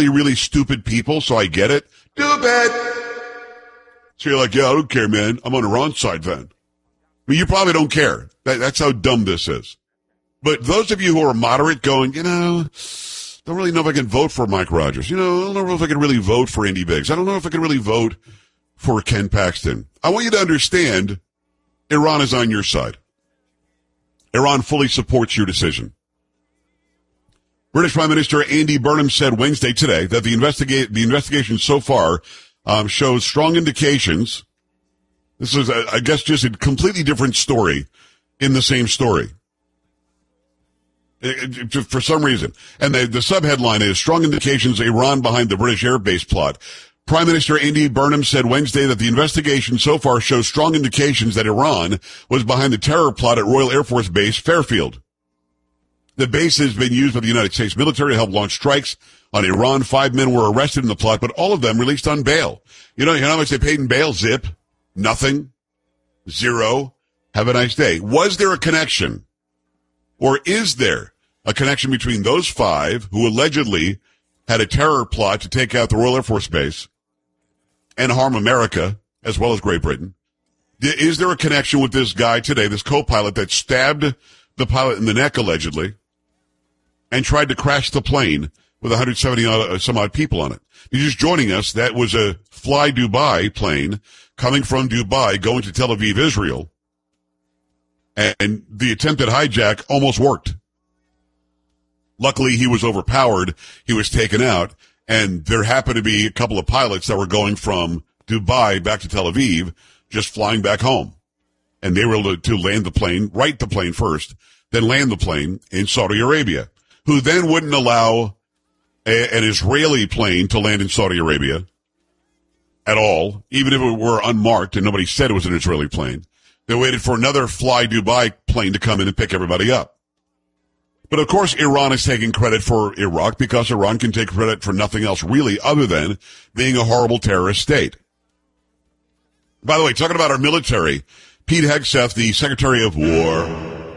really, really stupid people, so I get it. Stupid! So you're like, yeah, I don't care, man. I'm on Iran's side then. I mean, you probably don't care. That's how dumb this is. But those of you who are moderate going, don't really know if I can vote for Mike Rogers. I don't know if I can really vote for Andy Biggs. I don't know if I can really vote for Ken Paxton. I want you to understand Iran is on your side. Iran fully supports your decision. British Prime Minister Andy Burnham said Wednesday today that the investigation so far shows strong indications. This is, I guess, just a completely different story in the same story. For some reason. And the subheadline is strong indications Iran behind the British Air Base plot. Prime Minister Andy Burnham said Wednesday that the investigation so far shows strong indications that Iran was behind the terror plot at Royal Air Force Base Fairfield. The base has been used by the United States military to help launch strikes on Iran. 5 men were arrested in the plot, but all of them released on bail. You know how much they paid in bail? Zip. Nothing. Zero. Have a nice day. Was there a connection? Or is there a connection between those 5 who allegedly had a terror plot to take out the Royal Air Force Base and harm America as well as Great Britain? Is there a connection with this guy today, this co-pilot that stabbed the pilot in the neck allegedly and tried to crash the plane with 170 some odd people on it? If you're just joining us, that was a Fly Dubai plane coming from Dubai going to Tel Aviv, Israel. And the attempted hijack almost worked. Luckily, he was overpowered. He was taken out. And there happened to be a couple of pilots that were going from Dubai back to Tel Aviv, just flying back home. And they were able to land the plane, right the plane first, then land the plane in Saudi Arabia, who then wouldn't allow an Israeli plane to land in Saudi Arabia at all, even if it were unmarked and nobody said it was an Israeli plane. They waited for another Fly Dubai plane to come in and pick everybody up. But of course, Iran is taking credit for Iraq because Iran can take credit for nothing else really other than being a horrible terrorist state. By the way, talking about our military, Pete Hegseth, the Secretary of War,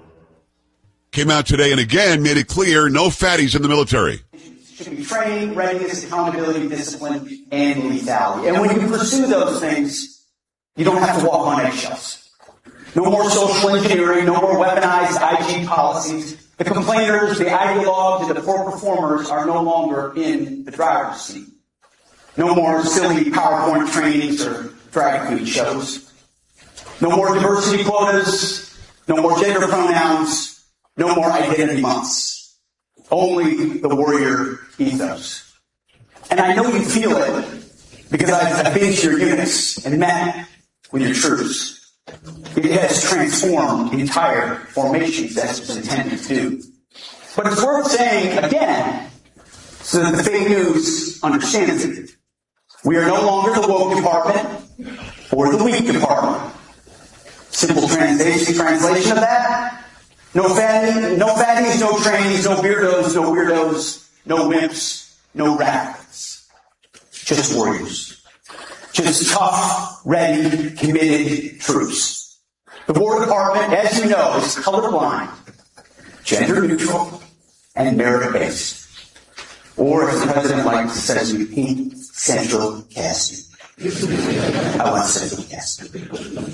came out today and again made it clear no fatties in the military. Should be training, readiness, accountability, discipline, and lethality. And when you pursue those things, you don't have to walk on eggshells. No more social engineering, no more weaponized IG policies. The complainers, the ideologues, and the poor performers are no longer in the driver's seat. No more silly PowerPoint trainings or drag queen shows. No more diversity quotas. No more gender pronouns. No more identity months. Only the warrior ethos. And I know you feel it because I've been to your units and met with your troops. It has transformed entire formations as it was intended to do. But it's worth saying again, so that the fake news understands it. We are no longer the woke department or the weak department. Simple translation of that: no fatties, no trannies, no weirdos, no wimps, no radicals. Just warriors. Just tough, ready, committed troops. The War Department, as you know, is colorblind, gender neutral, and merit-based. Or, as the President likes to say, you paint central casting. I want central casting.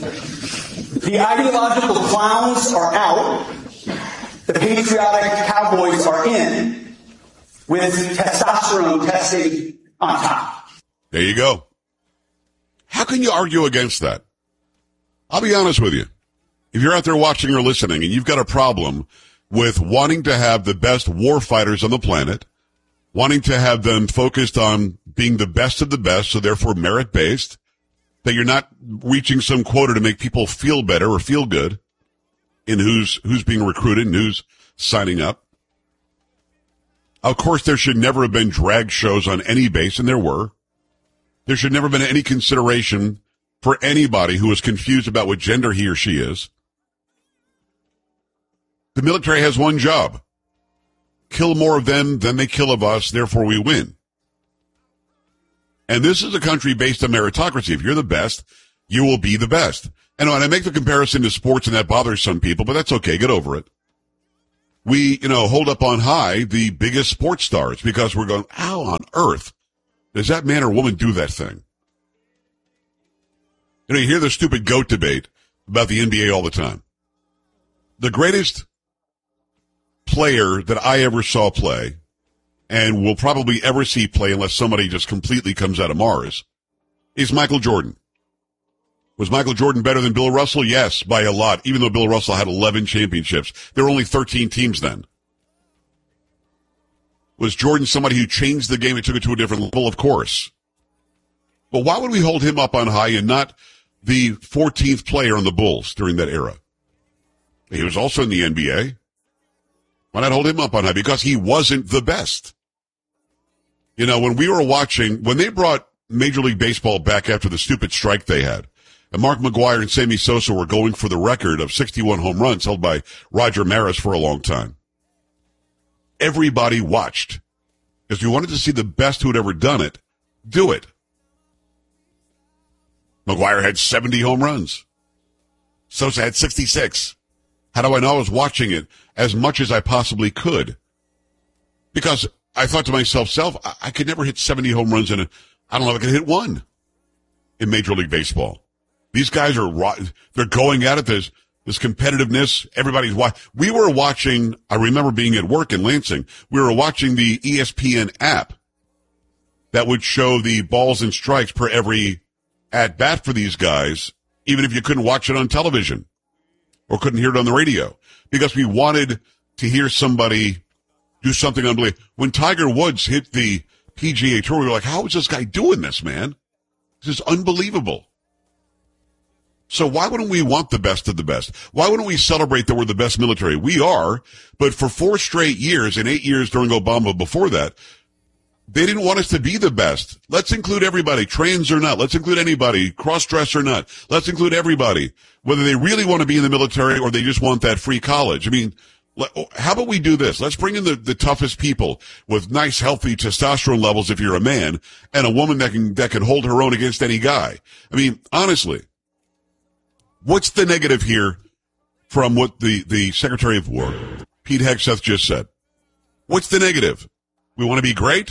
The ideological clowns are out. The patriotic cowboys are in, with testosterone testing on top. There you go. How can you argue against that? I'll be honest with you. If you're out there watching or listening and you've got a problem with wanting to have the best war fighters on the planet, wanting to have them focused on being the best of the best, so therefore merit-based, that you're not reaching some quota to make people feel better or feel good in who's being recruited and who's signing up. Of course, there should never have been drag shows on any base, and there were. There should never have been any consideration for anybody who is confused about what gender he or she is. The military has one job: kill more of them than they kill of us, therefore we win. And this is a country based on meritocracy. If you're the best, you will be the best. And I make the comparison to sports, and that bothers some people, but that's okay. Get over it. we, hold up on high the biggest sports stars because we're going, how on earth does that man or woman do that thing? You hear the stupid GOAT debate about the NBA all the time. The greatest player that I ever saw play, and will probably ever see play unless somebody just completely comes out of Mars, is Michael Jordan. Was Michael Jordan better than Bill Russell? Yes, by a lot, even though Bill Russell had 11 championships. There were only 13 teams then. Was Jordan somebody who changed the game and took it to a different level? Of course. But why would we hold him up on high and not the 14th player on the Bulls during that era? He was also in the NBA. Why not hold him up on high? Because he wasn't the best. When we were watching, when they brought Major League Baseball back after the stupid strike they had, and Mark McGwire and Sammy Sosa were going for the record of 61 home runs held by Roger Maris for a long time. Everybody watched because we wanted to see the best who had ever done it do it. McGwire had 70 home runs. Sosa had 66. How do I know? I was watching it as much as I possibly could. Because I thought to myself, I could never hit 70 home runs in I don't know if I could hit one in Major League Baseball. These guys they're going at it. There's this competitiveness. Everybody's watching. We were watching, I remember being at work in Lansing. We were watching the ESPN app that would show the balls and strikes per every at bat for these guys, even if you couldn't watch it on television or couldn't hear it on the radio, because we wanted to hear somebody do something unbelievable. When Tiger Woods hit the PGA Tour, we were like, how is this guy doing this, man? This is unbelievable. So why wouldn't we want the best of the best? Why wouldn't we celebrate that we're the best military? We are, but for 4 straight years and 8 years during Obama before that, they didn't want us to be the best. Let's include everybody, trans or not. Let's include anybody, cross-dress or not. Let's include everybody, whether they really want to be in the military or they just want that free college. I mean, how about we do this? Let's bring in the toughest people with nice, healthy testosterone levels if you're a man, and a woman that can hold her own against any guy. I mean, honestly, what's the negative here from what the Secretary of War, Pete Hegseth, just said? What's the negative? We want to be great?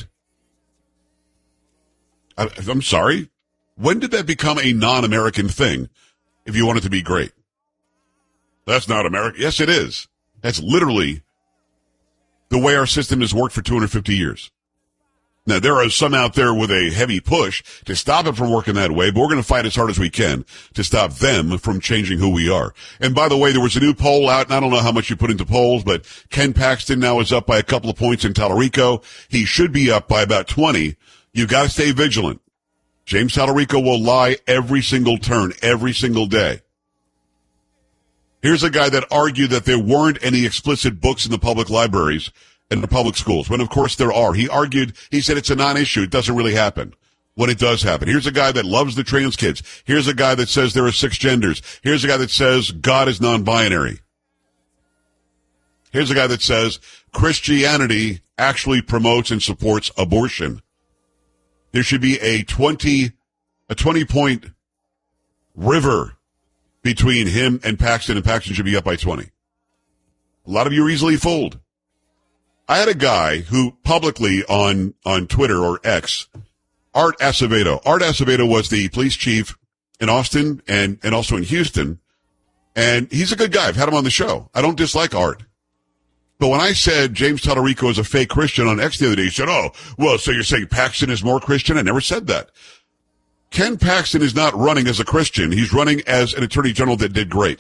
I'm sorry. When did that become a non-American thing if you want it to be great? That's not American. Yes, it is. That's literally the way our system has worked for 250 years. Now, there are some out there with a heavy push to stop it from working that way, but we're going to fight as hard as we can to stop them from changing who we are. And by the way, there was a new poll out, and I don't know how much you put into polls, but Ken Paxton now is up by a couple of points in Tallarico. He should be up by about 20. You've got to stay vigilant. James Tallarico will lie every single turn, every single day. Here's a guy that argued that there weren't any explicit books in the public libraries and the public schools, when of course there are. He said it's a non-issue. It doesn't really happen when it does happen. Here's a guy that loves the trans kids. Here's a guy that says there are 6 genders. Here's a guy that says God is non-binary. Here's a guy that says Christianity actually promotes and supports abortion. There should be a 20-point river between him and Paxton should be up by 20. A lot of you are easily fooled. I had a guy who publicly on Twitter or X, Art Acevedo. Art Acevedo was the police chief in Austin and also in Houston. And he's a good guy. I've had him on the show. I don't dislike Art. But when I said James Tallarico is a fake Christian on X the other day, he said, oh, well, so you're saying Paxton is more Christian? I never said that. Ken Paxton is not running as a Christian. He's running as an attorney general that did great.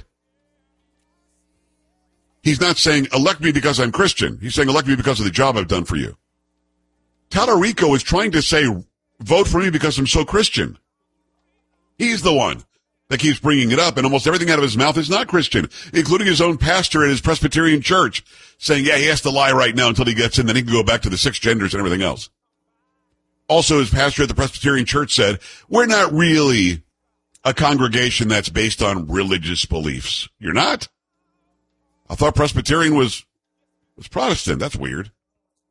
He's not saying, elect me because I'm Christian. He's saying, elect me because of the job I've done for you. Tallarico is trying to say, vote for me because I'm so Christian. He's the one that keeps bringing it up, and almost everything out of his mouth is not Christian, including his own pastor at his Presbyterian church, saying, yeah, he has to lie right now until he gets in, then he can go back to the 6 genders and everything else. Also, his pastor at the Presbyterian church said, we're not really a congregation that's based on religious beliefs. You're not? I thought Presbyterian was Protestant. That's weird.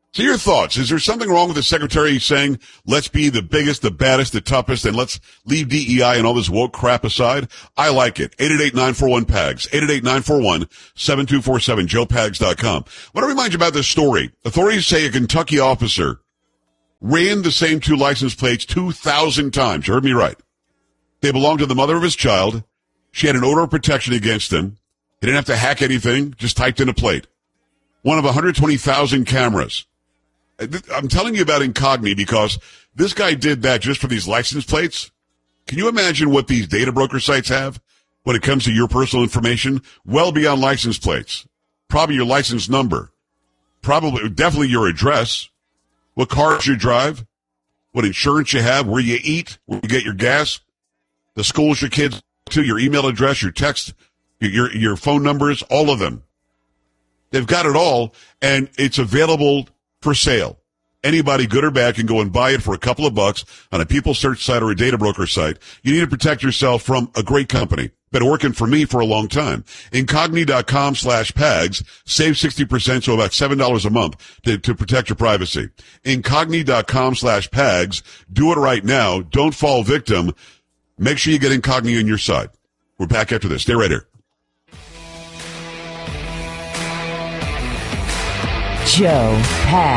So your thoughts, is there something wrong with the secretary saying, let's be the biggest, the baddest, the toughest, and let's leave DEI and all this woke crap aside? I like it. 888-941-PAGS, 888-941-7247, joepags.com. I want to remind you about this story. Authorities say a Kentucky officer ran the same two license plates 2,000 times. You heard me right. They belonged to the mother of his child. She had an order of protection against him. He didn't have to hack anything, just typed in a plate. One of 120,000 cameras. I'm telling you about Incogni because this guy did that just for these license plates. Can you imagine what these data broker sites have when it comes to your personal information? Well beyond license plates. Probably your license number. Definitely your address. What cars you drive. What insurance you have. Where you eat. Where you get your gas. The schools your kids to. Your email address. Your text. Your phone numbers. All of them. They've got it all, and it's available for sale. Anybody, good or bad, can go and buy it for a couple of bucks on a people search site or a data broker site. You need to protect yourself from a great company. Been working for me for a long time. Incogni.com/PAGS. Save 60%, so about $7 a month to protect your privacy. Incogni.com/PAGS. Do it right now. Don't fall victim. Make sure you get Incogni on your side. We're back after this. Stay right here. Joe Pags.